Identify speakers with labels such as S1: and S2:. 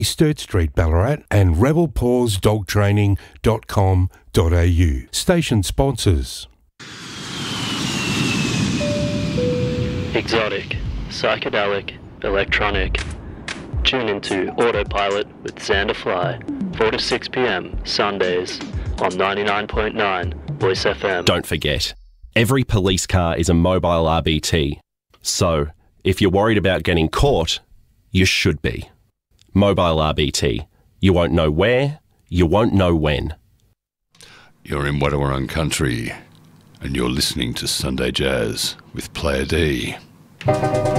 S1: Sturt Street, Ballarat, and rebelpawsdogtraining.com.au. Station sponsors.
S2: Exotic, psychedelic, electronic. Tune into Autopilot with Xander Fly, 4 to 6 p.m. Sundays on 99.9 Voice FM.
S3: Don't forget, every police car is a mobile RBT. So, if you're worried about getting caught, you should be. Mobile RBT. You won't know where, you won't know when.
S4: You're in Wadawurrung country, and you're listening to Sunday Jazz with Player D.